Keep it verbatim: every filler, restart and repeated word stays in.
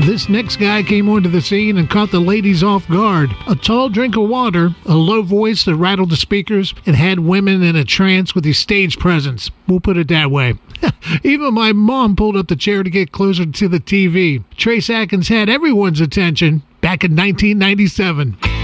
This next guy came onto the scene and caught the ladies off guard. A tall drink of water, a low voice that rattled the speakers, and had women in a trance with his stage presence. We'll put it that way. Even my mom pulled up the chair to get closer to the T V. Trace Atkins had everyone's attention back in nineteen ninety-seven.